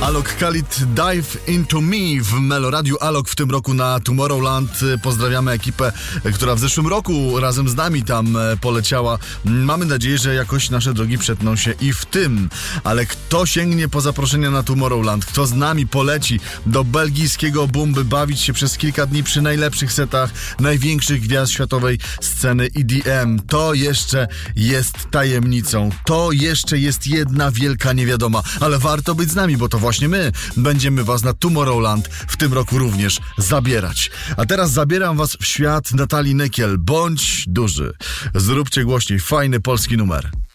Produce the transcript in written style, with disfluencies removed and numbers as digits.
Alok Khalid Dive Into Me w Meloradiu. Alok w tym roku na Tomorrowland. Pozdrawiamy ekipę, która w zeszłym roku razem z nami tam poleciała. Mamy nadzieję, że jakoś nasze drogi przetną się i w tym. Ale kto sięgnie po zaproszenie na Tomorrowland? Kto z nami poleci do belgijskiego boom, by bawić się przez kilka dni przy najlepszych setach największych gwiazd światowej sceny EDM? To jeszcze jest tajemnicą. To jeszcze jest jedna wielka niewiadoma. Ale warto być z nami, bo to właśnie my będziemy was na Tomorrowland w tym roku również zabierać. A teraz zabieram was w świat Natalii Nykiel. Bądź duży. Zróbcie głośniej. Fajny polski numer.